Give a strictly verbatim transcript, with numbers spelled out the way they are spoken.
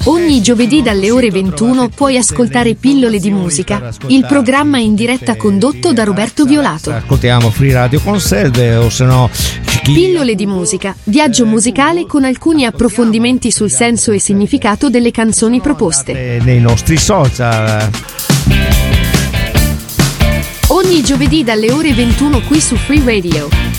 Ogni giovedì dalle ore ventuno puoi ascoltare Pillole di musica, il programma in diretta condotto da Roberto Violato. Ascoltiamo Free Radio Conserve o se no Pillole di musica, viaggio musicale con alcuni approfondimenti sul senso e significato delle canzoni proposte. Nei nostri social. Ogni giovedì dalle ore ventuno qui su Free Radio.